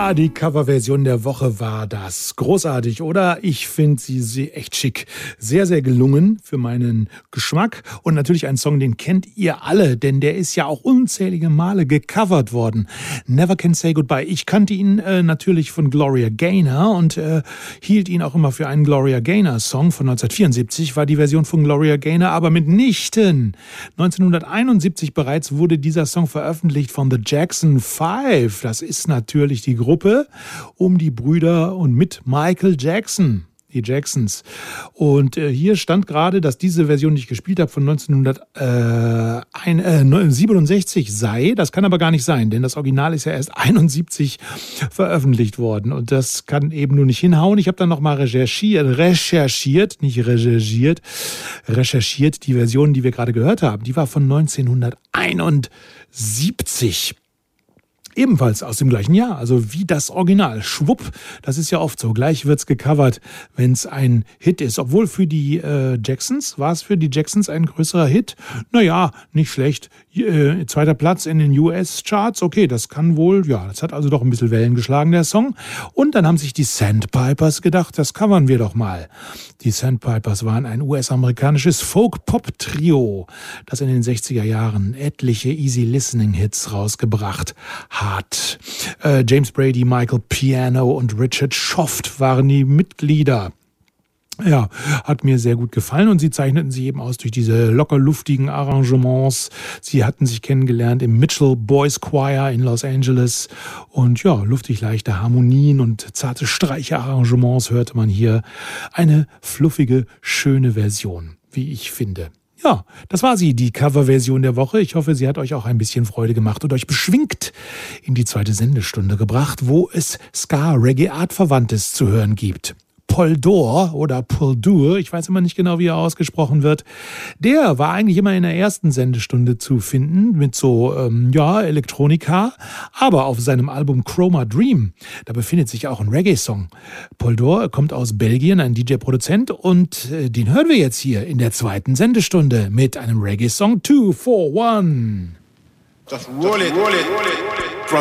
Ja, die Coverversion der Woche war das. Großartig, oder? Ich finde sie echt schick. Sehr, sehr gelungen für meinen Geschmack. Und natürlich ein Song, den kennt ihr alle, denn der ist ja auch unzählige Male gecovert worden. Never Can Say Goodbye. Ich kannte ihn natürlich von Gloria Gaynor und hielt ihn auch immer für einen Gloria Gaynor-Song von 1974, war die Version von Gloria Gaynor aber mitnichten. 1971 bereits wurde dieser Song veröffentlicht von The Jackson 5. Das ist natürlich die Gruppe um die Brüder und mit Michael Jackson, die Jacksons. Und hier stand gerade, dass diese Version, die ich gespielt habe, von 1967 sei. Das kann aber gar nicht sein, denn das Original ist ja erst 71 veröffentlicht worden. Und das kann eben nur nicht hinhauen. Ich habe dann nochmal recherchiert. Die Version, die wir gerade gehört haben, die war von 1971. Ebenfalls aus dem gleichen Jahr, also wie das Original. Schwupp, das ist ja oft so. Gleich wird's gecovert, wenn es ein Hit ist. Obwohl für die Jacksons, war es für die Jacksons ein größerer Hit? Naja, nicht schlecht. Zweiter Platz in den US-Charts. Okay, das kann wohl, ja, das hat also doch ein bisschen Wellen geschlagen, der Song. Und dann haben sich die Sandpipers gedacht, das covern wir doch mal. Die Sandpipers waren ein US-amerikanisches Folk-Pop-Trio, das in den 60er Jahren etliche Easy-Listening-Hits rausgebracht hat. James Brady, Michael Piano und Richard Schoft waren die Mitglieder. Ja, hat mir sehr gut gefallen und sie zeichneten sich eben aus durch diese locker luftigen Arrangements. Sie hatten sich kennengelernt im Mitchell Boys Choir in Los Angeles und ja, luftig leichte Harmonien und zarte Streicherarrangements hörte man hier. Eine fluffige, schöne Version, wie ich finde. Ja, das war sie, die Coverversion der Woche. Ich hoffe, sie hat euch auch ein bisschen Freude gemacht und euch beschwingt in die zweite Sendestunde gebracht, wo es Ska-Reggae-Artverwandtes zu hören gibt. Polydor oder Poldur, ich weiß immer nicht genau, wie er ausgesprochen wird, der war eigentlich immer in der ersten Sendestunde zu finden mit so, Elektronika, aber auf seinem Album Chroma Dream, da befindet sich auch ein Reggae-Song. Polydor kommt aus Belgien, ein DJ-Produzent und den hören wir jetzt hier in der zweiten Sendestunde mit einem Reggae-Song 2 for 1. Just roll it, roll it, roll it.